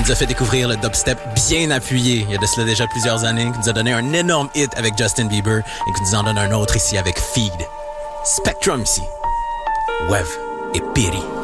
qui nous a fait découvrir le dubstep bien appuyé il y a de cela déjà plusieurs années, qui nous a donné un énorme hit avec Justin Bieber et qui nous en donne un autre ici avec Feed. Spectrum ici. Wev et Piri.